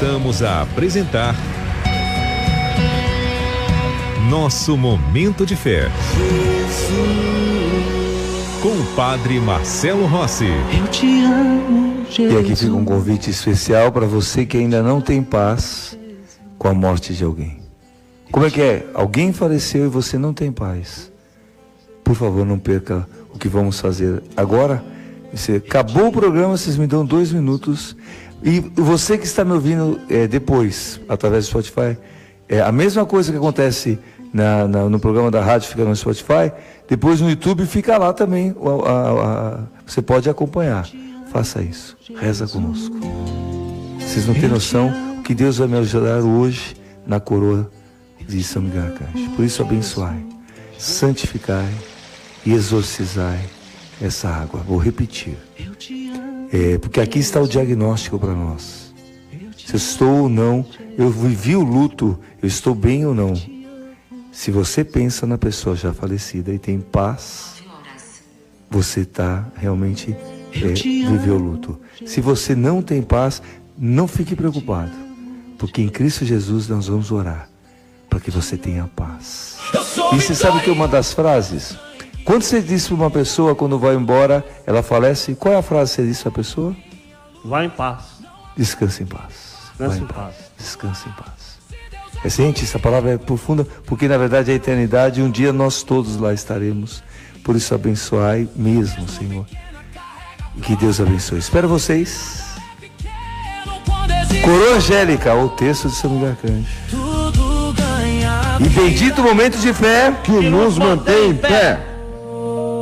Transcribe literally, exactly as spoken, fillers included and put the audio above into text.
Voltamos a apresentar Nosso Momento de Fé. Com o Padre Marcelo Rossi. Eu te amo, Jesus. E aqui fica um convite especial para você que ainda não tem paz com a morte de alguém. Como é que é? Alguém faleceu e você não tem paz. Por favor, não perca o que vamos fazer agora. Você, acabou o programa, vocês me dão dois minutos. E você que está me ouvindo é, depois, através do Spotify, é a mesma coisa que acontece na, na, no programa da rádio, fica no Spotify, depois no YouTube fica lá também. A, a, a, você pode acompanhar. Faça isso. Reza conosco. Vocês não têm noção o que Deus vai me ajudar hoje na coroa de São Miguel Arcanjo. Por isso, abençoai, santificai e exorcizai essa água. Vou repetir. É, porque aqui está o diagnóstico para nós. Se eu estou ou não, eu vivi o luto, eu estou bem ou não. Se você pensa na pessoa já falecida e tem paz, você está realmente é, viveu o luto. Se você não tem paz, não fique preocupado, porque em Cristo Jesus nós vamos orar para que você tenha paz. E você sabe que uma das frases, quando você diz para uma pessoa, quando vai embora, ela falece, qual é a frase que você diz para a pessoa? Vai em paz. Descanse em paz. Descanse em paz. Descanse em paz. É, gente, essa palavra é profunda, porque na verdade é a eternidade, e um dia nós todos lá estaremos. Por isso abençoai mesmo, Senhor. E que Deus abençoe. Espero vocês. Coroa Angélica, o texto de São Miguel Arcanjo. E bendito momento de fé que nos mantém em pé.